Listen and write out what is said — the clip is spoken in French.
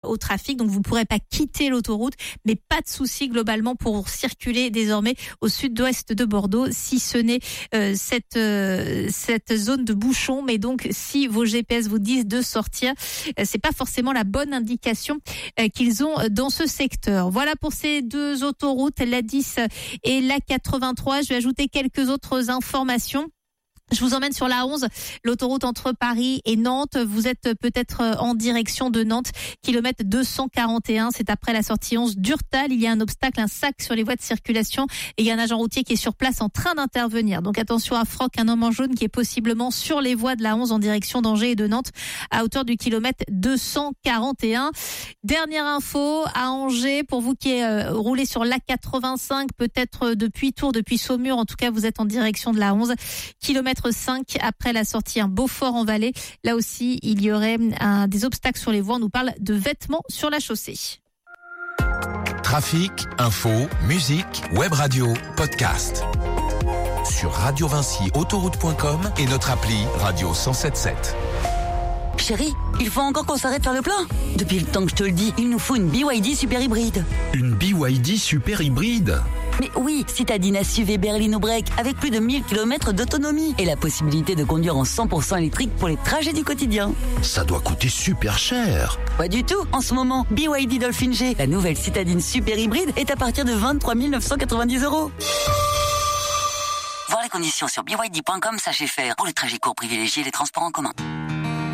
au trafic. Donc, vous ne pourrez pas quitter l'autoroute, mais pas de souci globalement pour circuler désormais au sud-ouest de Bordeaux, si ce n'est cette zone de bouchon. Mais donc, si vos GPS vous disent de sortir, c'est pas forcément la bonne indication qu'ils ont dans ce secteur. Voilà pour ces deux autoroutes, la 10 et la 83. Je vais ajouter quelques autres informations. Je vous emmène sur la 11, l'autoroute entre Paris et Nantes. Vous êtes peut-être en direction de Nantes, kilomètre 241. C'est après la sortie 11 d'Urtal. Il y a un obstacle, un sac sur les voies de circulation et il y a un agent routier qui est sur place en train d'intervenir. Donc attention à Froc, un homme en jaune qui est possiblement sur les voies de la 11 en direction d'Angers et de Nantes à hauteur du kilomètre 241. Dernière info à Angers, pour vous qui roulez sur l'A85, peut-être depuis Tours, depuis Saumur, en tout cas vous êtes en direction de la 11, kilomètre 5 après la sortie Beaufort-en-Vallée. Là aussi, il y aurait des obstacles sur les voies. On nous parle de vêtements sur la chaussée. Trafic, info, musique, web radio, podcast. Sur Radio Vinci, autoroute.com et notre appli Radio 107.7. Chérie, il faut encore qu'on s'arrête faire le plein. Depuis le temps que je te le dis, il nous faut une BYD super hybride. Une BYD super hybride? Mais oui, citadine SUV berlino break avec plus de 1000 km d'autonomie et la possibilité de conduire en 100% électrique pour les trajets du quotidien. Ça doit coûter super cher. Pas du tout. En ce moment, BYD Dolphin G, la nouvelle citadine super hybride, est à partir de 23 990 €. Voir les conditions sur byd.com/fr pour les trajets courts privilégiés et les transports en commun.